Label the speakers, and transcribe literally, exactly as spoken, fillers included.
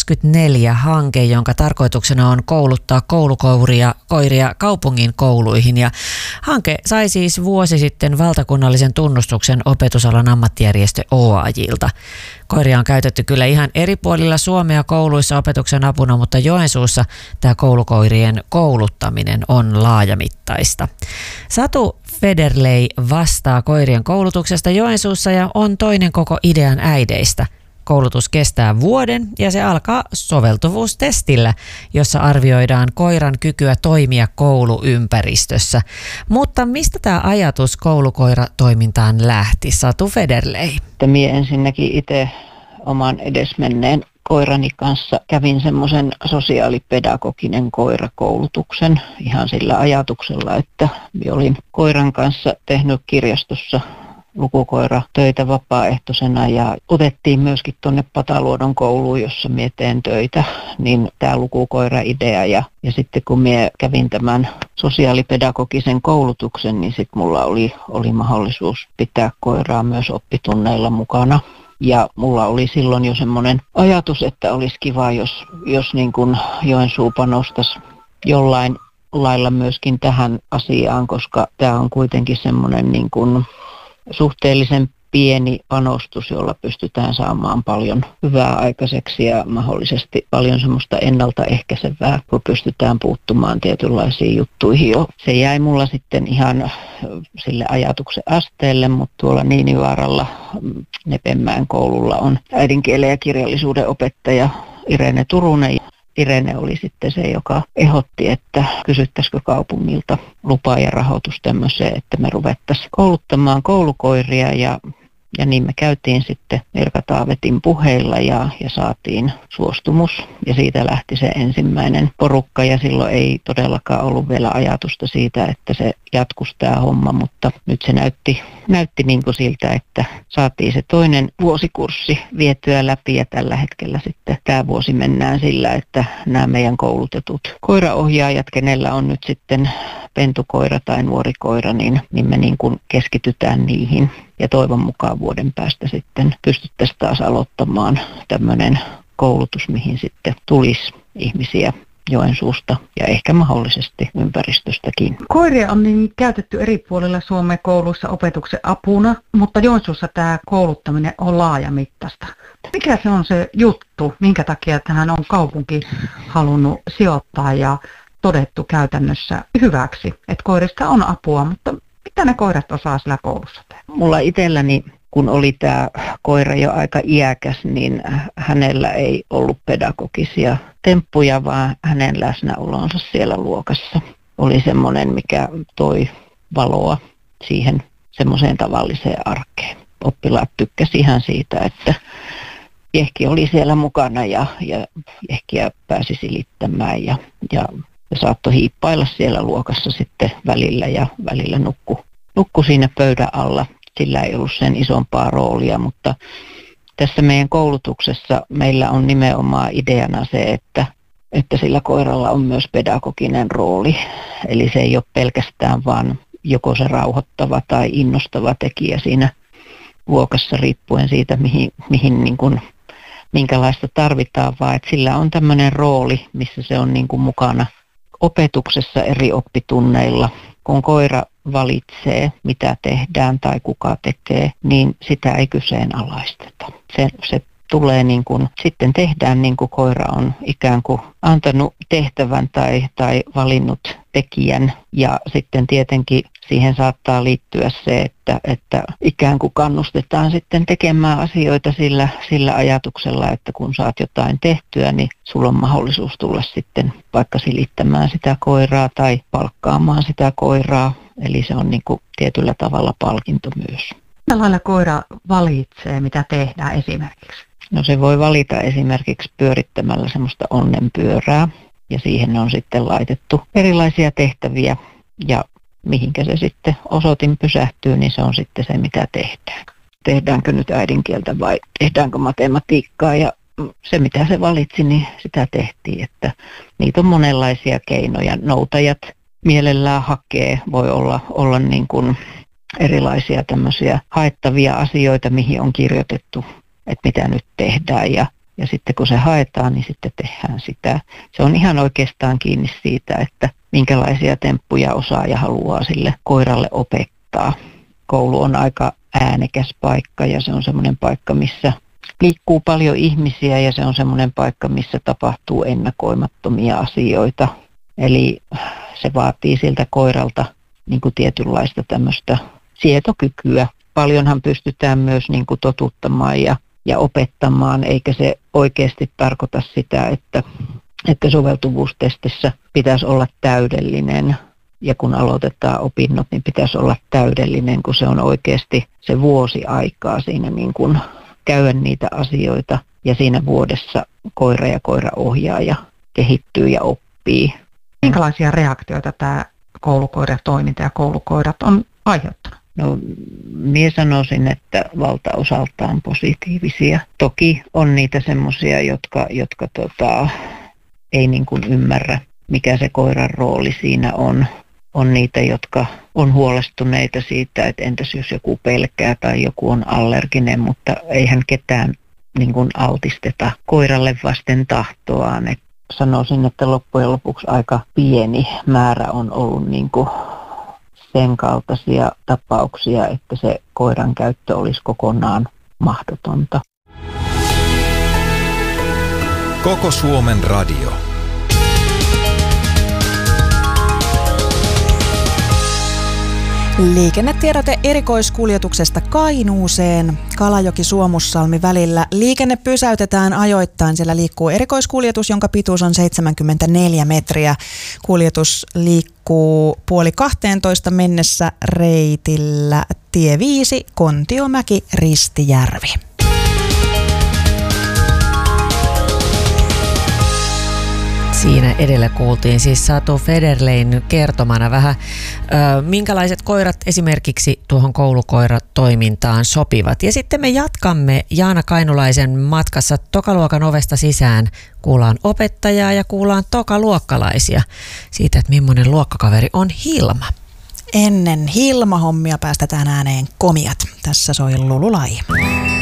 Speaker 1: kaksituhattakaksikymmentäneljä-hanke, jonka tarkoituksena on kouluttaa koulukoiria koiria kaupungin kouluihin. Ja hanke sai siis vuosi sitten valtakunnallisen tunnustuksen opetusalan ammattijärjestö O A J:lta. Koiria on käytetty kyllä ihan eri puolilla Suomea kouluissa opetuksen apuna, mutta Joensuussa tämä koulukoirien kouluttaminen on laajamittaista. Satu Federley vastaa koirien koulutuksesta Joensuussa ja on toinen koko idean äideistä. Koulutus kestää vuoden ja se alkaa soveltuvuustestillä, jossa arvioidaan koiran kykyä toimia kouluympäristössä. Mutta mistä tämä ajatus koulukoiratoimintaan lähti, Satu Federley?
Speaker 2: Minä ensinnäkin itse oman edesmenneen koirani kanssa kävin semmoisen sosiaalipedagoginen koirakoulutuksen ihan sillä ajatuksella, että minä olin koiran kanssa tehnyt kirjastossa lukukoiratöitä vapaaehtoisena ja otettiin myöskin tuonne Pataluodon kouluun, jossa minä teen töitä, niin tämä lukukoira-idea ja, ja sitten kun minä kävin tämän sosiaalipedagogisen koulutuksen, niin sitten mulla oli, oli mahdollisuus pitää koiraa myös oppitunneilla mukana. Ja mulla oli silloin jo semmoinen ajatus, että olisi kiva, jos, jos niin kuin Joensuu panostaisi jollain lailla myöskin tähän asiaan, koska tämä on kuitenkin semmoinen niin kuin suhteellisen pieni panostus, jolla pystytään saamaan paljon hyvää aikaiseksi ja mahdollisesti paljon semmoista ennaltaehkäisevää, kun pystytään puuttumaan tietynlaisiin juttuihin jo. Se jäi mulla sitten ihan sille ajatuksen asteelle, mutta tuolla Niinivaaralla Nepemään koululla on äidinkielen ja kirjallisuuden opettaja Irene Turunen. Irene oli sitten se, joka ehdotti, että kysyttäisikö kaupungilta lupaa ja rahoitus tämmöiseen, että me ruvettaisiin kouluttamaan koulukoiria ja, ja niin me käytiin sitten Erka Taavetin puheilla ja, ja saatiin suostumus ja siitä lähti se ensimmäinen porukka ja silloin ei todellakaan ollut vielä ajatusta siitä, että se jatkuisi tämä homma, mutta nyt se näytti, näytti niin kuin siltä, että saatiin se toinen vuosikurssi vietyä läpi ja tällä hetkellä sitten tämä vuosi mennään sillä, että nämä meidän koulutetut koiraohjaajat, kenellä on nyt sitten pentukoira tai nuorikoira, niin, niin me niin kuin keskitytään niihin ja toivon mukaan vuoden päästä sitten pystyttäisiin taas aloittamaan tämmöinen koulutus, mihin sitten tulisi ihmisiä Joensuusta ja ehkä mahdollisesti ympäristöstäkin.
Speaker 3: Koiria on niin käytetty eri puolilla Suomen kouluissa opetuksen apuna, mutta Joensuussa tämä kouluttaminen on laajamittaista. Mikä se on se juttu, minkä takia tähän on kaupunki halunnut sijoittaa ja todettu käytännössä hyväksi, että koirista on apua, mutta mitä ne koirat osaa sillä koulussa tehdä?
Speaker 2: Mulla itselläni, kun oli tämä koira jo aika iäkäs, niin hänellä ei ollut pedagogisia temppuja, vaan hänen läsnäolonsa siellä luokassa oli semmoinen, mikä toi valoa siihen semmoiseen tavalliseen arkeen. Oppilaat tykkäsi ihan siitä, että Jehki oli siellä mukana ja, ja Jehkiä pääsi silittämään ja, ja, ja saattoi hiippailla siellä luokassa sitten välillä ja välillä nukku, nukku siinä pöydän alla. Sillä ei ollut sen isompaa roolia, mutta tässä meidän koulutuksessa meillä on nimenomaan ideana se, että, että sillä koiralla on myös pedagoginen rooli. Eli se ei ole pelkästään vaan joko se rauhoittava tai innostava tekijä siinä luokassa riippuen siitä, mihin, mihin niin kuin, minkälaista tarvitaan, vaan että sillä on tämmöinen rooli, missä se on niin kuin mukana opetuksessa eri oppitunneilla. Kun koira valitsee, mitä tehdään tai kuka tekee, niin sitä ei kyseenalaisteta. Se, se tulee niin kuin, sitten tehdään niin kuin koira on ikään kuin antanut tehtävän tai, tai valinnut tekijän ja sitten tietenkin siihen saattaa liittyä se, että, että ikään kuin kannustetaan sitten tekemään asioita sillä, sillä ajatuksella, että kun saat jotain tehtyä, niin sulla on mahdollisuus tulla sitten vaikka silittämään sitä koiraa tai palkkaamaan sitä koiraa. Eli se on niin kuin tietyllä tavalla palkinto myös.
Speaker 3: Millä lailla koira valitsee, mitä tehdään esimerkiksi?
Speaker 2: No se voi valita esimerkiksi pyörittämällä semmoista onnenpyörää ja siihen on sitten laitettu erilaisia tehtäviä ja mihinkä se sitten osoitin pysähtyy, niin se on sitten se, mitä tehdään. Tehdäänkö nyt äidinkieltä vai tehdäänkö matematiikkaa ja se, mitä se valitsi, niin sitä tehtiin. Että niitä on monenlaisia keinoja. Noutajat mielellään hakee, voi olla, olla niin kuin erilaisia tämmöisiä haettavia asioita, mihin on kirjoitettu, että mitä nyt tehdään. Ja ja sitten kun se haetaan, niin sitten tehdään sitä. Se on ihan oikeastaan kiinni siitä, että minkälaisia temppuja osaa ja haluaa sille koiralle opettaa. Koulu on aika äänekäs paikka ja se on semmoinen paikka, missä liikkuu paljon ihmisiä ja se on semmoinen paikka, missä tapahtuu ennakoimattomia asioita. Eli se vaatii siltä koiralta niin kuin tietynlaista tämmöistä sietokykyä. Paljonhan pystytään myös niin kuin totuttamaan ja, ja opettamaan, eikä se oikeasti tarkoita sitä, että, että soveltuvuustestissä pitäisi olla täydellinen. Ja kun aloitetaan opinnot, niin pitäisi olla täydellinen, kun se on oikeasti se vuosi aikaa siinä niin kuin käydä niitä asioita. Ja siinä vuodessa koira ja koiraohjaaja kehittyy ja oppii.
Speaker 3: Minkälaisia reaktioita tämä koulukoiratoiminta ja koulukoirat on aiheuttanut?
Speaker 2: No, minä sanoisin, että valtaosaltaan positiivisia. Toki on niitä semmoisia, jotka, jotka tota, ei niin kuin ymmärrä, mikä se koiran rooli siinä on. On niitä, jotka on huolestuneita siitä, että entäs jos joku pelkää tai joku on allerginen, mutta eihän ketään niin kuin altisteta koiralle vasten tahtoaan. Et sanoisin, että loppujen lopuksi aika pieni määrä on ollut niin kuin sen kaltaisia tapauksia, että se koiran käyttö olisi kokonaan mahdotonta.
Speaker 4: Koko Suomen radio.
Speaker 5: Liikennetiedote erikoiskuljetuksesta Kainuuseen. Kalajoki-Suomussalmi välillä liikenne pysäytetään ajoittain. Siellä liikkuu erikoiskuljetus, jonka pituus on seitsemänkymmentäneljä metriä. Kuljetus liikkuu puoli kahteentoista mennessä reitillä tie viisi, Kontiomäki, Ristijärvi.
Speaker 1: Siinä edellä kuultiin siis Satu Federlein kertomana vähän, ö, minkälaiset koirat esimerkiksi tuohon koulukoiratoimintaan sopivat. Ja sitten me jatkamme Jaana Kainulaisen matkassa tokaluokan ovesta sisään. Kuullaan opettajaa ja kuullaan tokaluokkalaisia siitä, että millainen luokkakaveri on Hilma.
Speaker 5: Ennen Hilma-hommia päästetään ääneen Komiat. Tässä soi Lululai.